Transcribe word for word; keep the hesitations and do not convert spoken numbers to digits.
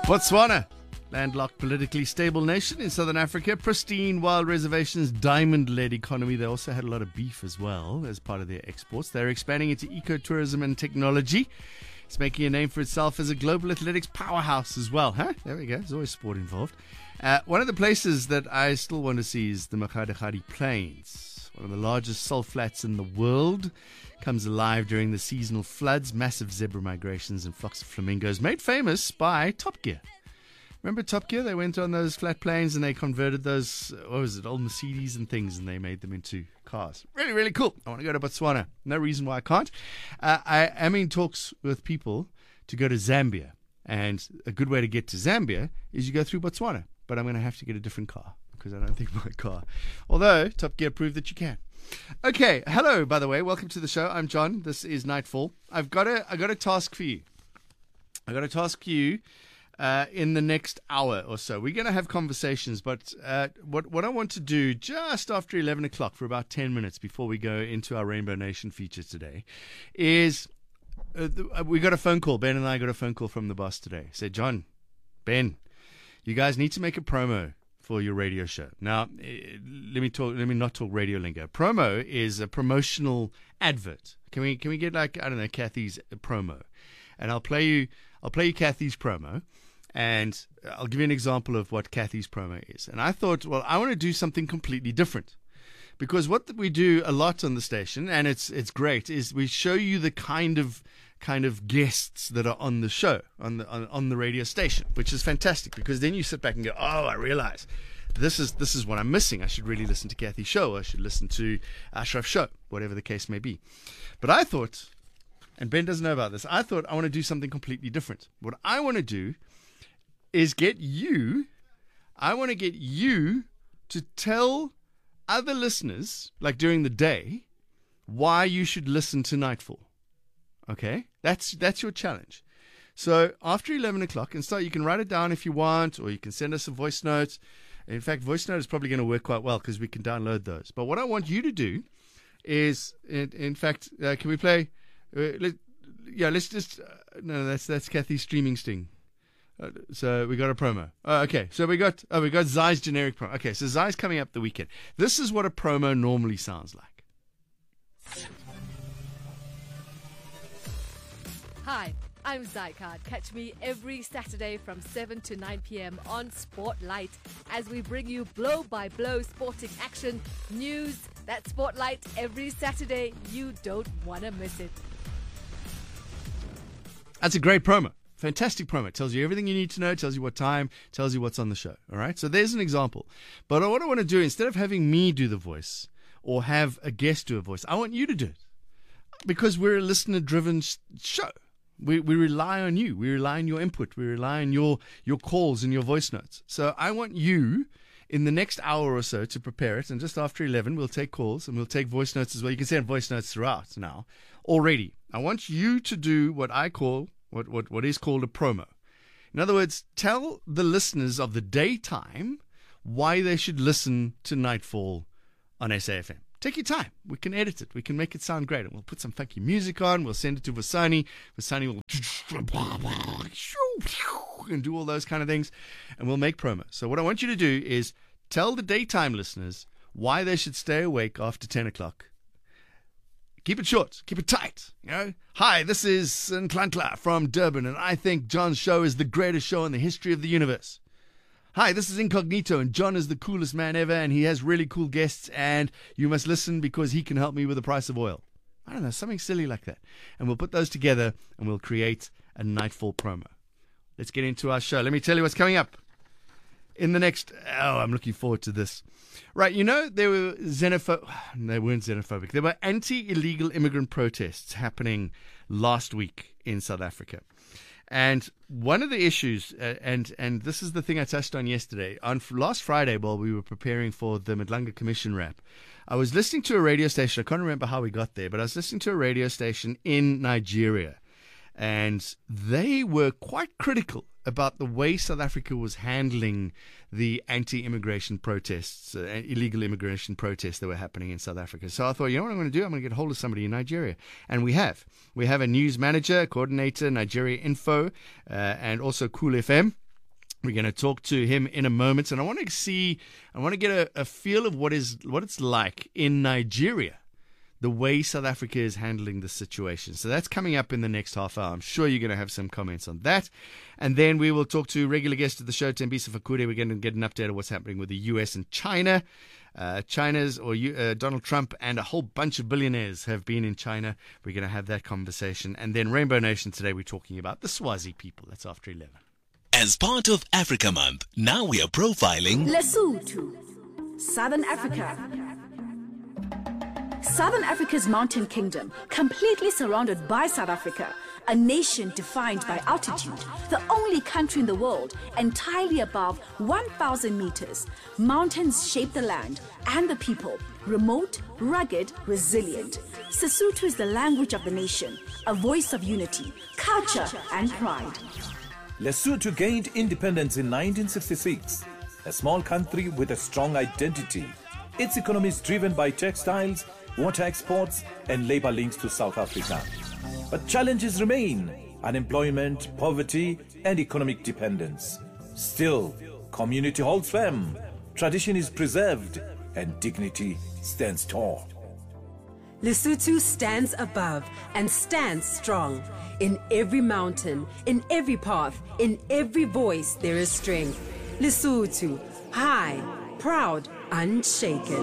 Botswana, landlocked, politically stable nation in southern Africa, pristine wild reservations, diamond-led economy. They also had a lot of beef as well as part of their exports. They're expanding into ecotourism and technology. It's making a name for itself as a global athletics powerhouse as well. Huh? There we go. There's always sport involved. Uh, one of the places that I still want to see is the Makgadikgadi Plains, one of the largest salt flats in the world. Comes alive during the seasonal floods, massive zebra migrations and flocks of flamingos made famous by Top Gear. Remember Top Gear? They went on those flat plains and they converted those, what was it, old Mercedes and things, and they made them into cars. Really, really cool. I want to go to Botswana. No reason why I can't. Uh, I am in talks with people to go to Zambia. And a good way to get to Zambia is you go through Botswana. But I'm going to have to get a different car because I don't think my car. Although Top Gear proved that you can. Okay, hello, by the way. Welcome to the show. I'm John. This is Nightfall. I've got a, I got a task for you. I got a task for you uh, in the next hour or so. We're going to have conversations, but uh, what what I want to do just after eleven o'clock for about ten minutes before we go into our Rainbow Nation feature today is uh, we got a phone call. Ben and I got a phone call from the boss today. Said, John, Ben, you guys need to make a promo for your radio show. Now, let me talk. Let me not talk radio lingo. Promo is a promotional advert. Can we can we get like I don't know Kathy's promo, and I'll play you. I'll play you Kathy's promo, and I'll give you an example of what Kathy's promo is. And I thought, well, I want to do something completely different, because what we do a lot on the station, and it's it's great, is we show you the kind of kind of guests that are on the show, on the on, on the radio station, which is fantastic, because then you sit back and go, oh, I realize this is this is what I'm missing. I should really listen to Kathy's show. I should listen to Ashraf's show, whatever the case may be. But I thought, and Ben doesn't know about this, I thought I want to do something completely different. What I want to do is get you, I want to get you to tell other listeners, like during the day, why you should listen to Nightfall. Okay, that's that's your challenge. So after eleven o'clock, and start, you can write it down if you want, or you can send us a voice note. In fact, voice note is probably going to work quite well because we can download those. But what I want you to do is, in, in fact, uh, can we play? Uh, let, yeah, let's just. Uh, no, that's that's Kathy's streaming sting. Uh, so we got a promo. Oh, okay, so we got oh we got Zai's generic promo. Okay, so Zai's coming up the weekend. This is what a promo normally sounds like. Hi, I'm Zycard. Catch me every Saturday from seven to nine p.m. on Spotlight as we bring you blow-by-blow sporting action, news. That Spotlight every Saturday. You don't want to miss it. That's a great promo. Fantastic promo. It tells you everything you need to know, tells you what time, tells you what's on the show. All right? So there's an example. But what I want to do, instead of having me do the voice or have a guest do a voice, I want you to do it. Because we're a listener-driven sh- show. We we rely on you. We rely on your input. We rely on your, your calls and your voice notes. So I want you, in the next hour or so, to prepare it. And just after eleven, we'll take calls and we'll take voice notes as well. You can send voice notes throughout now already. I want you to do what I call, what, what, what is called a promo. In other words, tell the listeners of the daytime why they should listen to Nightfall on S A F M. Take your time. We can edit it. We can make it sound great. And we'll put some funky music on. We'll send it to Vasani. Vasani will and do all those kind of things. And we'll make promos. So what I want you to do is tell the daytime listeners why they should stay awake after ten o'clock. Keep it short. Keep it tight. You know? Hi, this is Ntlantla from Durban, and I think John's show is the greatest show in the history of the universe. Hi, this is Incognito, and John is the coolest man ever, and he has really cool guests, and you must listen because he can help me with the price of oil. I don't know, something silly like that. And we'll put those together, and we'll create a Nightfall promo. Let's get into our show. Let me tell you what's coming up in the next... Oh, I'm looking forward to this. Right, you know, there were xenophobic... They weren't xenophobic. There were anti-illegal immigrant protests happening last week in South Africa. And one of the issues, uh, and and this is the thing I touched on yesterday, on last Friday while we were preparing for the Madlanga Commission wrap, I was listening to a radio station. I can't remember how we got there, but I was listening to a radio station in Nigeria. And they were quite critical about the way South Africa was handling the anti-immigration protests, uh, illegal immigration protests that were happening in South Africa. So I thought, you know what I'm going to do? I'm going to get hold of somebody in Nigeria. And we have. We have a news manager, coordinator, Nigeria Info, uh, and also Cool F M. We're going to talk to him in a moment, and I want to see, I want to get a, a feel of what is what it's like in Nigeria, the way South Africa is handling the situation. So that's coming up in the next half hour. I'm sure you're going to have some comments on that. And then we will talk to regular guest of the show, Tembisa Fakure. We're going to get an update of what's happening with the U S and China. Uh, China's or uh, Donald Trump and a whole bunch of billionaires have been in China. We're going to have that conversation. And then Rainbow Nation today, we're talking about the Swazi people. That's after eleven. As part of Africa Month, now we are profiling Lesotho, Southern Africa. Southern Africa's mountain kingdom, completely surrounded by South Africa, a nation defined by altitude, the only country in the world entirely above one thousand meters. Mountains shape the land and the people, remote, rugged, resilient. Sesotho is the language of the nation, a voice of unity, culture, and pride. Lesotho gained independence in nineteen sixty-six, a small country with a strong identity. Its economy is driven by textiles, water exports, and labor links to South Africa. But challenges remain: unemployment, poverty, and economic dependence. Still, community holds firm, tradition is preserved, and dignity stands tall. Lesotho stands above and stands strong. In every mountain, in every path, in every voice there is strength. Lesotho, high, proud, unshaken.